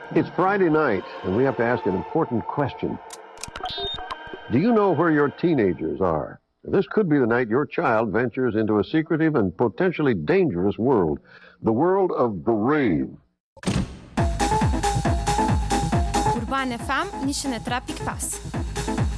It's Friday night, and we have to ask an important question. Do you know where your teenagers are? This could be the night your child ventures into a secretive and potentially dangerous world, the world of the rave. Urban FM, nici ne trafic pas.